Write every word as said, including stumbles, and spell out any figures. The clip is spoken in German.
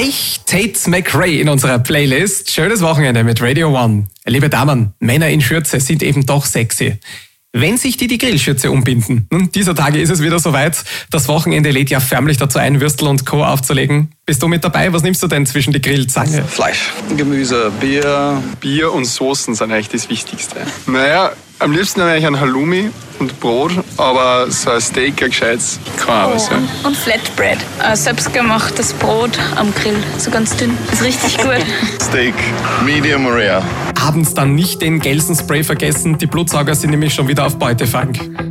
Gleich Tate McRae in unserer Playlist. Schönes Wochenende mit Radio One. Liebe Damen, Männer in Schürze sind eben doch sexy. Wenn sich die die Grillschürze umbinden. Nun, dieser Tage ist es wieder soweit. Das Wochenende lädt ja förmlich dazu ein, Würstel und Co. aufzulegen. Bist du mit dabei? Was nimmst du denn zwischen die Grillzange? Fleisch, Gemüse, Bier. Bier und Soßen sind eigentlich das Wichtigste. Naja, am liebsten eigentlich ein Halloumi und Brot, aber so ein Steak, ein gescheites, kann auch was sein. Und Flatbread, ein selbstgemachtes Brot am Grill, so ganz dünn. Ist richtig gut. Steak, medium rare. Abends dann nicht den Gelsenspray vergessen, die Blutsauger sind nämlich schon wieder auf Beutefang.